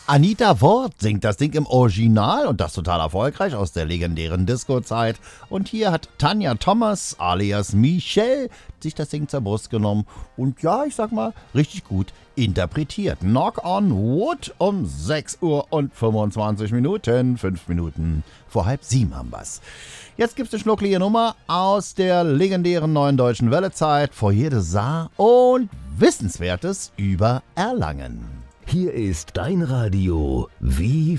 Anita Wort singt das Ding im Original und das total erfolgreich aus der legendären Disco-Zeit. Und hier hat Tanja Thomas alias Michelle sich das Ding zur Brust genommen und ja, ich sag mal, richtig gut interpretiert. Knock on Wood um 6 Uhr und 25 Minuten, 5 Minuten vor 6:30 haben wir's. Jetzt gibt's eine schnucklige Nummer aus der legendären Neuen Deutschen Welle-Zeit, Foyer de Saar und Wissenswertes über Erlangen. Hier ist dein Radio wie